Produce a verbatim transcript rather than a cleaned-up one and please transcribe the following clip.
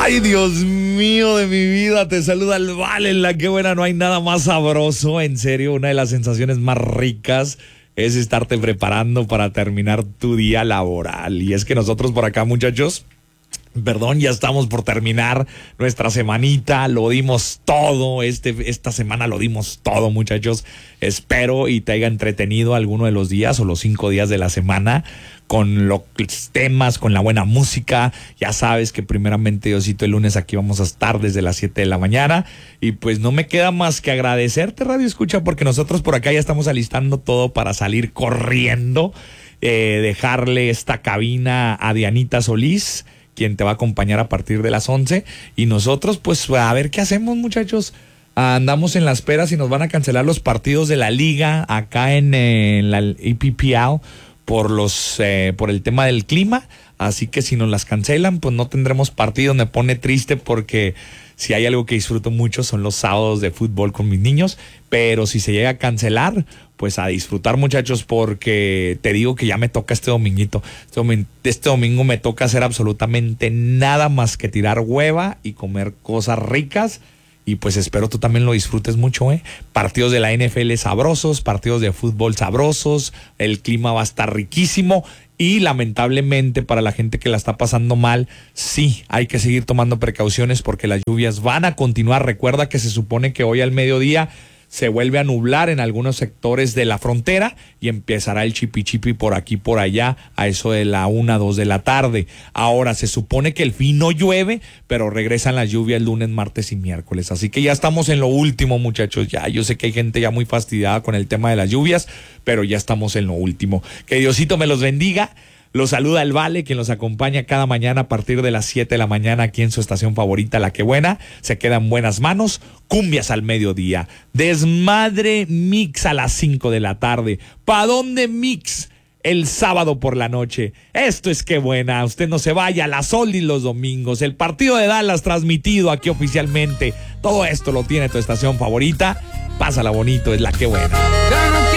Ay, Dios mío de mi vida, te saluda el Vale, la que buena, no hay nada más sabroso, en serio, una de las sensaciones más ricas es estarte preparando para terminar tu día laboral. Y es que nosotros por acá, muchachos, perdón, ya estamos por terminar nuestra semanita, lo dimos todo, este, esta semana lo dimos todo, muchachos. Espero y te haya entretenido alguno de los días o los cinco días de la semana con los temas, con la buena música. Ya sabes que primeramente, Diosito, el lunes aquí vamos a estar desde las siete de la mañana. Y pues no me queda más que agradecerte, Radio Escucha, porque nosotros por acá ya estamos alistando todo para salir corriendo, eh, dejarle esta cabina a Dianita Solís, quien te va a acompañar a partir de las once. Y nosotros, pues, a ver qué hacemos, muchachos. Andamos en la espera si nos van a cancelar los partidos de la liga acá en, eh, en la E P P L por los eh, por el tema del clima. Así que si nos las cancelan, pues no tendremos partido. Me pone triste porque si hay algo que disfruto mucho son los sábados de fútbol con mis niños. Pero si se llega a cancelar, pues a disfrutar, muchachos, porque te digo que ya me toca este dominguito. Este, domingo, este domingo me toca hacer absolutamente nada más que tirar hueva y comer cosas ricas. Y pues espero tú también lo disfrutes mucho, ¿eh? Partidos de la N F L sabrosos, partidos de fútbol sabrosos, el clima va a estar riquísimo. Y lamentablemente para la gente que la está pasando mal, sí, hay que seguir tomando precauciones porque las lluvias van a continuar. Recuerda que se supone que hoy al mediodía se vuelve a nublar en algunos sectores de la frontera y empezará el chipi chipi por aquí, por allá, a eso de la una, dos de la tarde. Ahora, se supone que el fin no llueve, pero regresan las lluvias lunes, martes y miércoles. Así que ya estamos en lo último, muchachos. Ya, yo sé que hay gente ya muy fastidiada con el tema de las lluvias, pero ya estamos en lo último. Que Diosito me los bendiga. Los saluda el Vale, quien los acompaña cada mañana a partir de las siete de la mañana aquí en su estación favorita, La Que Buena. Se queda en buenas manos, cumbias al mediodía, desmadre mix a las cinco de la tarde. ¿Pa' dónde mix? El sábado por la noche. Esto es Que Buena. Usted no se vaya a la Sol y los domingos. El partido de Dallas transmitido aquí oficialmente. Todo esto lo tiene tu estación favorita. Pásala bonito, es La Que Buena.